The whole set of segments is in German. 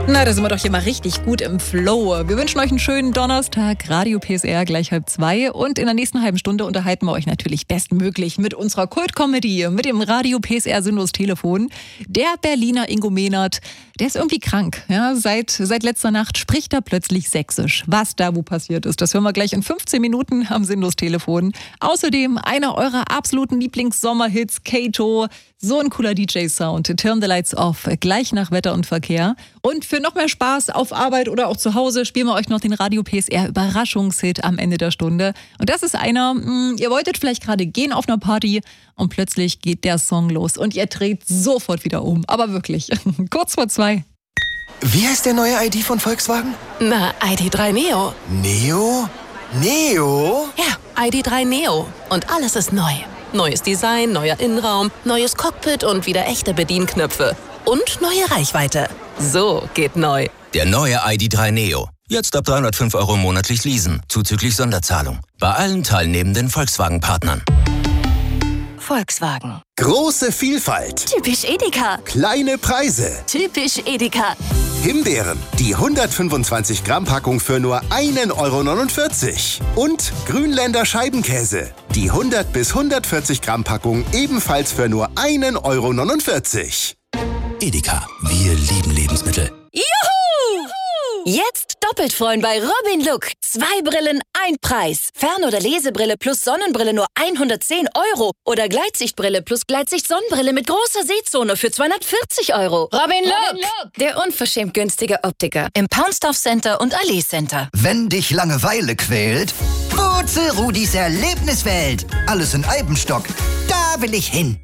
Na, da sind wir doch hier mal richtig gut im Flow. Wir wünschen euch einen schönen Donnerstag, Radio PSR gleich 1:30. Und in der nächsten halben Stunde unterhalten wir euch natürlich bestmöglich mit unserer Kult-Comedy, mit dem Radio PSR Sinnlos Telefon. Der Berliner Ingo Mehnert, der ist irgendwie krank. Ja, seit letzter Nacht spricht er plötzlich Sächsisch. Was da wo passiert ist, das hören wir gleich in 15 Minuten am Sinnlos Telefon. Außerdem einer eurer absoluten Lieblings-Sommerhits, Kato. So ein cooler DJ-Sound. Turn the Lights Off, gleich nach Wetter und Verkehr. Und für noch mehr Spaß auf Arbeit oder auch zu Hause spielen wir euch noch den Radio PSR Überraschungshit am Ende der Stunde. Und das ist einer, ihr wolltet vielleicht gerade gehen auf einer Party und plötzlich geht der Song los und ihr dreht sofort wieder um. Aber wirklich, kurz vor 2. Wie heißt der neue ID von Volkswagen? Na, ID.3 Neo. Neo? Neo? Ja, ID.3 Neo. Und alles ist neu. Neues Design, neuer Innenraum, neues Cockpit und wieder echte Bedienknöpfe. Und neue Reichweite. So geht neu. Der neue ID.3 Neo. Jetzt ab 305 € monatlich leasen, zuzüglich Sonderzahlung. Bei allen teilnehmenden Volkswagen-Partnern. Volkswagen. Große Vielfalt. Typisch Edeka. Kleine Preise. Typisch Edeka. Himbeeren, die 125 Gramm Packung für nur 1,49 €. Und Grünländer Scheibenkäse, die 100 bis 140 Gramm Packung ebenfalls für nur 1,49 €. Edeka, wir lieben Lebensmittel. Juhu! Jetzt doppelt freuen bei Robin Look. 2 Brillen, 1 Preis. Fern- oder Lesebrille plus Sonnenbrille nur 110 €. Oder Gleitsichtbrille plus Gleitsicht-Sonnenbrille mit großer Sehzone für 240 €. Robin Look, der unverschämt günstige Optiker im Paunsdorf Center und Allee Center. Wenn dich Langeweile quält, Wurzel Rudis Erlebniswelt. Alles in Eibenstock. Da will ich hin.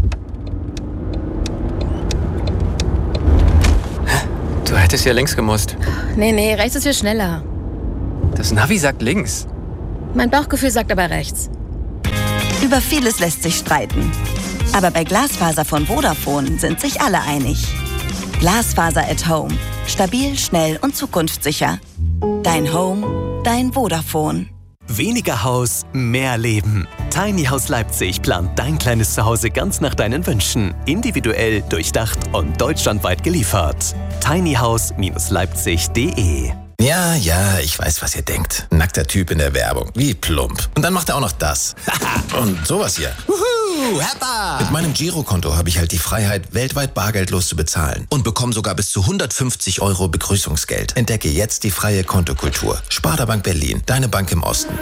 Du hättest ja links gemusst. Nee, rechts ist viel schneller. Das Navi sagt links. Mein Bauchgefühl sagt aber rechts. Über vieles lässt sich streiten. Aber bei Glasfaser von Vodafone sind sich alle einig. Glasfaser at Home. Stabil, schnell und zukunftssicher. Dein Home, dein Vodafone. Weniger Haus, mehr Leben. Tiny House Leipzig plant dein kleines Zuhause ganz nach deinen Wünschen. Individuell, durchdacht und deutschlandweit geliefert. tinyhouse-leipzig.de. Ja, ich weiß, was ihr denkt. Nackter Typ in der Werbung. Wie plump. Und dann macht er auch noch das. Und sowas hier. Wuhu, Heppa! Mit meinem Girokonto habe ich halt die Freiheit, weltweit bargeldlos zu bezahlen. Und bekomme sogar bis zu 150 € Begrüßungsgeld. Entdecke jetzt die freie Kontokultur. Sparda-Bank Berlin, deine Bank im Osten.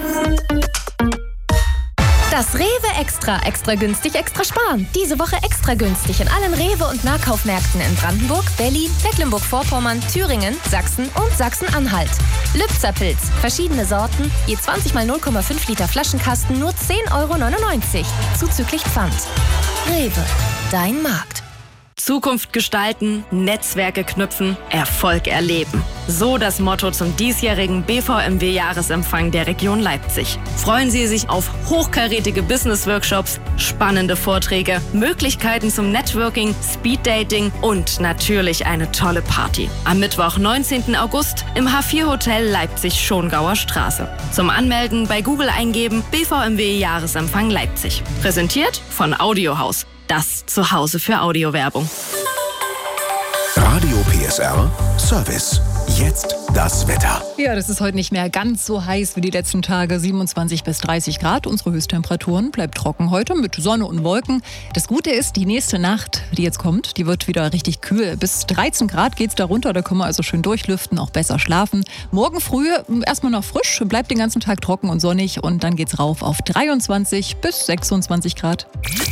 Das Rewe extra günstig, extra sparen. Diese Woche extra günstig in allen Rewe- und Nahkaufmärkten in Brandenburg, Berlin, Mecklenburg-Vorpommern, Thüringen, Sachsen und Sachsen-Anhalt. Lübzer Pilz, verschiedene Sorten, je 20 mal 0,5 Liter Flaschenkasten, nur 10,99 €, zuzüglich Pfand. Rewe, dein Markt. Zukunft gestalten, Netzwerke knüpfen, Erfolg erleben. So das Motto zum diesjährigen BVMW-Jahresempfang der Region Leipzig. Freuen Sie sich auf hochkarätige Business-Workshops, spannende Vorträge, Möglichkeiten zum Networking, Speeddating und natürlich eine tolle Party. Am Mittwoch, 19. August im H4-Hotel Leipzig-Schongauer Straße. Zum Anmelden bei Google eingeben BVMW-Jahresempfang Leipzig. Präsentiert von Audiohaus. Das Zuhause für Audiowerbung. Radio PSR Service. Jetzt das Wetter. Ja, das ist heute nicht mehr ganz so heiß wie die letzten Tage. 27 bis 30 Grad. Unsere Höchsttemperaturen bleibt trocken heute mit Sonne und Wolken. Das Gute ist, die nächste Nacht, die jetzt kommt, die wird wieder richtig kühl. Bis 13 Grad geht's da runter. Da können wir also schön durchlüften, auch besser schlafen. Morgen früh erstmal noch frisch, bleibt den ganzen Tag trocken und sonnig. Und dann geht's rauf auf 23 bis 26 Grad.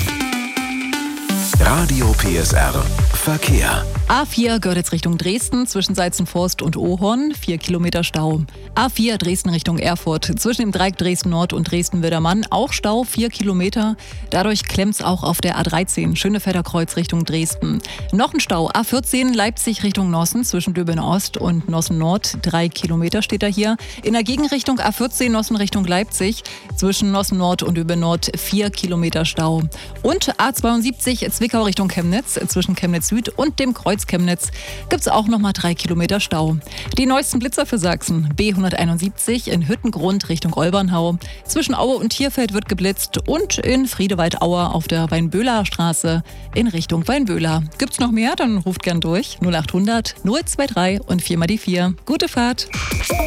Radio PSR Verkehr. A4 gehört jetzt Richtung Dresden, zwischen Seizenforst und Ohorn, 4 Kilometer Stau. A4 Dresden Richtung Erfurt, zwischen dem Dreieck Dresden-Nord und Dresden-Widdermann, auch Stau, 4 Kilometer. Dadurch klemmt's auch auf der A13, Schönefelder Kreuz Richtung Dresden. Noch ein Stau, A14 Leipzig Richtung Nossen, zwischen Döben-Ost und Nossen-Nord, 3 Kilometer steht da hier. In der Gegenrichtung A14 Nossen Richtung Leipzig, zwischen Nossen-Nord und Döben-Nord, 4 Kilometer Stau. Und A72 Zwickau Richtung Chemnitz, zwischen Chemnitz Süd und dem Kreuz Neuss-Chemnitz gibt es auch nochmal 3 Kilometer Stau. Die neuesten Blitzer für Sachsen. B171 in Hüttengrund Richtung Olbernhau. Zwischen Aue und Tierfeld wird geblitzt und in Friedewald-Auer auf der Weinböhler Straße in Richtung Weinböhler. Gibt's noch mehr? Dann ruft gern durch. 0800 023 und 4 mal die 4. Gute Fahrt!